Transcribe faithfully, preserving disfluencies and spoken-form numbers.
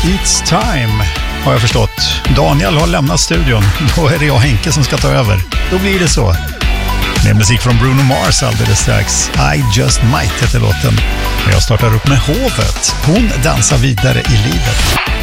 It's time, har jag förstått. Daniel har lämnat studion. Då är det jag, Henke, som ska ta över. Då blir det så. Det är musik från Bruno Mars alldeles strax. I Just Might heter låten. Jag startar upp med Hovet. Hon dansar vidare i livet.